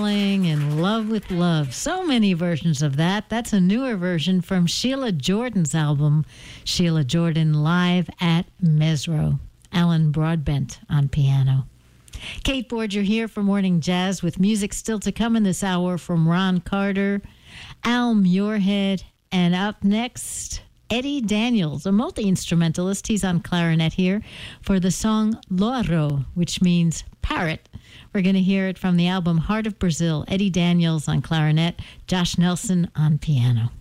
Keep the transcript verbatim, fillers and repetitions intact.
Falling in Love with Love. So many versions of that. That's a newer version from Sheila Jordan's album, Sheila Jordan Live at Mesro. Alan Broadbent on piano. Kate Borger here for Morning Jazz with music still to come in this hour from Ron Carter, Al Muirhead, and up next, Eddie Daniels, a multi-instrumentalist. He's on clarinet here for the song Loaro, which means parrot. We're going to hear it from the album Heart of Brazil. Eddie Daniels on clarinet, Josh Nelson on piano.